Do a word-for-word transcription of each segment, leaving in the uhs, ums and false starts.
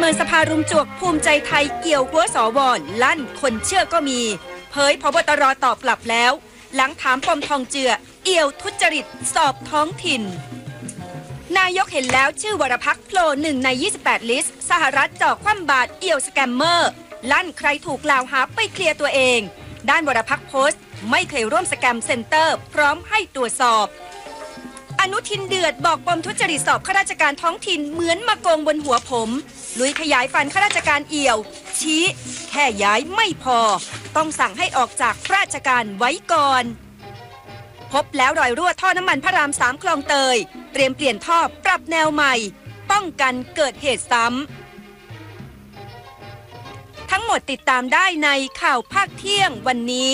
มินสภารุมจวกภูมิใจไทยเกี่ยวหัวสวลั่นคนเชื่อก็มีเผยผบตรตอบกลับแล้วหลังถามปมทองเจือเอี่ยวทุจริตสอบท้องถิ่นนายกเห็นแล้วชื่อวรพักษ์โผล่หนึ่งในยี่สิบแปดลิสต์สหรัฐจ่อคว่ำบาตรเอี่ยวสแกมเมอร์ลั่นใครถูกกล่าวหาไปเคลียร์ตัวเองด้านวรพักษ์โพสต์ไม่เคยร่วมสแกมเซ็นเตอร์พร้อมให้ตรวจสอบอนุทินเดือดบอกปมทุจริตสอบข้าราชการท้องถิ่นเหมือนมาโกงบนหัวผมลุยขยายฟันข้าราชการเอี่ยวชี้แค่ย้ายไม่พอต้องสั่งให้ออกจากราชการไว้ก่อนพบแล้วรอยรั่วท่อน้ำมันพระรามสามคลองเตยเตรียมเปลี่ยนท่อปรับแนวใหม่ป้องกันเกิดเหตุซ้ำทั้งหมดติดตามได้ในข่าวภาคเที่ยงวันนี้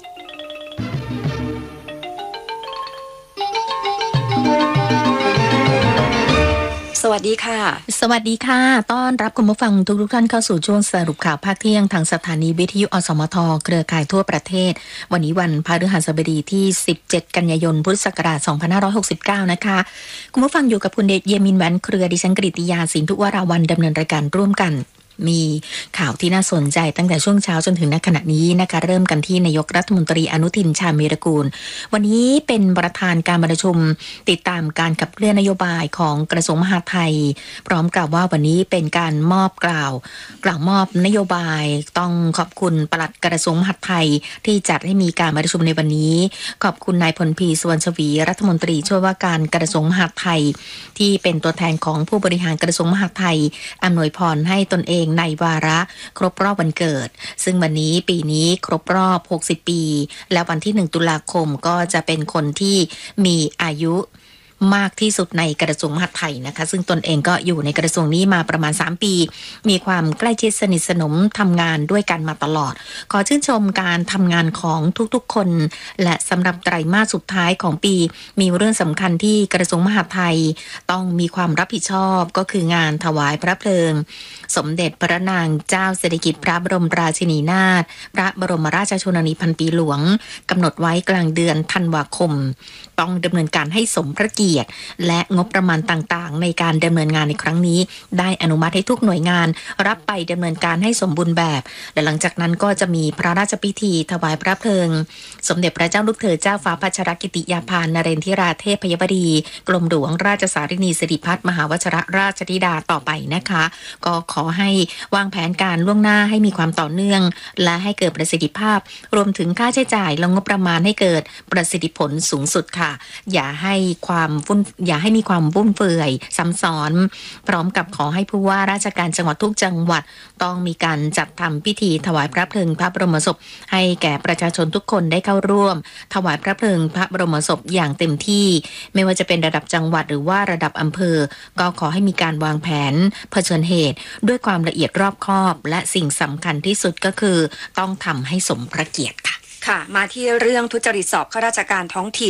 สวัสดีค่ะสวัสดีค่ะต้อนรับคุณผู้ฟังทุกๆท่านเข้าสู่ช่วงสรุปข่าวภาคเที่ยงทางสถานีวิทยุอสมทเครือข่ายทั่วประเทศวันนี้วันพฤหัสบดีที่สิบเจ็ดกันยายนพุทธศักราชสองพันห้าร้อยหกสิบเก้านะคะคุณผู้ฟังอยู่กับคุณเดชเยมินแหวนเครือดิฉันกฤติยาสินทุวราวันดำเนินรายการร่วมกันมีข่าวที่น่าสนใจตั้งแต่ช่วงเช้าจนถึงณขณะนี้นะคะเริ่มกันที่นายกรัฐมนตรีอนุทินชาญวีรกูลวันนี้เป็นประธานการประชุมติดตามการขับเคลื่อนนโยบายของกระทรวงมหาดไทยพร้อมกับว่าวันนี้เป็นการมอบกล่าวกล่าวมอบนโยบายต้องขอบคุณปลัดกระทรวงมหาดไทยที่จัดให้มีการประชุมในวันนี้ขอบคุณนายพลพีสุวรรณชวีรัฐมนตรีช่วยว่าการกระทรวงมหาดไทยที่เป็นตัวแทนของผู้บริหารกระทรวงมหาดไทยอำนวยพรให้ตนเองในวาระครบรอบวันเกิดซึ่งวันนี้ปีนี้ครบรอบหกสิบปีและวันที่หนึ่งตุลาคมก็จะเป็นคนที่มีอายุมากที่สุดในกระทรวงมหาดไทยนะคะซึ่งตนเองก็อยู่ในกระทรวงนี้มาประมาณสามปีมีความใกล้ชิดสนิทสนมทำงานด้วยกันมาตลอดขอชื่นชมการทำงานของทุกๆคนและสำหรับไตรมาสสุดท้ายของปีมีเรื่องสำคัญที่กระทรวงมหาดไทยต้องมีความรับผิดชอบก็คืองานถวายพระเพลิงสมเด็จพระนางเจ้าสิริกิติ์พระบรมราชินีนาถพระบรมราชชนนีพันปีหลวงกำหนดไว้กลางเดือนธันวาคมต้องดำเนินการให้สมพระเกียรติและงบประมาณต่างๆในการดำเนินงานในครั้งนี้ได้อนุมัติให้ทุกหน่วยงานรับไปดำเนินการให้สมบูรณ์แบบและหลังจากนั้นก็จะมีพระราชพิธีถวายพระเพลิงสมเด็จพระเจ้าลูกเธอเจ้าฟ้าพัชรกิติยาภานเรนทิราเทพยบดีกรมหลวงราชสารินีสิริพัฒน์มหาวชิรราชธิดาต่อไปนะคะก็ขอให้วางแผนการล่วงหน้าให้มีความต่อเนื่องและให้เกิดประสิทธิภาพรวมถึงค่าใช้จ่ายและงบประมาณให้เกิดประสิทธิผลสูงสุดค่ะอย่าให้ความวุ่นอย่าให้มีความวุ่นเฟือยซ้ำซ้อนพร้อมกับขอให้ผู้ว่าราชการจังหวัดทุกจังหวัดต้องมีการจัดทำพิธีถวายพระเพลิงพระบรมศพให้แก่ประชาชนทุกคนได้เข้าร่วมถวายพระเพลิงพระบรมศพอย่างเต็มที่ไม่ว่าจะเป็นระดับจังหวัดหรือว่าระดับอำเภอก็ขอให้มีการวางแผนเผชิญเหตุด้วยความละเอียดรอบคอบและสิ่งสำคัญที่สุดก็คือต้องทำให้สมพระเกียรติค่ะค่ะมาที่เรื่องทุจริตสอบข้าราชการท้องถิ่น